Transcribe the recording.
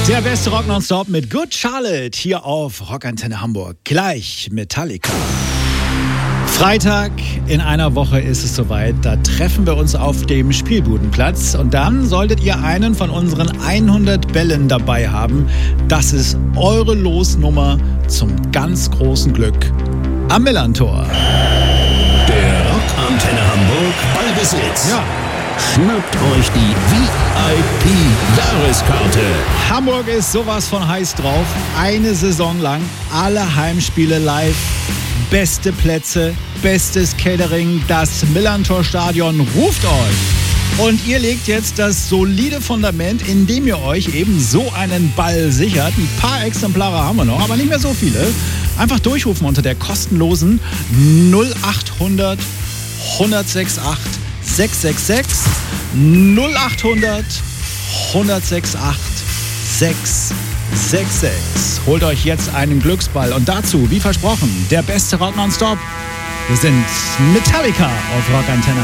Der beste Rock nonstop mit Good Charlotte hier auf Rockantenne Hamburg. Gleich Metallica. Freitag in einer Woche ist es soweit. Da treffen wir uns auf dem Spielbudenplatz. Und dann solltet ihr einen von unseren 100 Bällen dabei haben. Das ist eure Losnummer zum ganz großen Glück am Millantor. Der Rockantenne Hamburg Ballbesitz. Ja. Schnappt euch die VIP-Jahreskarte. Hamburg ist sowas von heiß drauf. Eine Saison lang, alle Heimspiele live. Beste Plätze, bestes Catering, das Millantor-Stadion ruft euch. Und ihr legt jetzt das solide Fundament, indem ihr euch eben so einen Ball sichert. Ein paar Exemplare haben wir noch, aber nicht mehr so viele. Einfach durchrufen unter der kostenlosen 0800 1068 666 0800 1068 666. Holt euch jetzt einen Glücksball und dazu, wie versprochen, der beste Rock nonstop. Wir sind Metallica auf Rockantenne.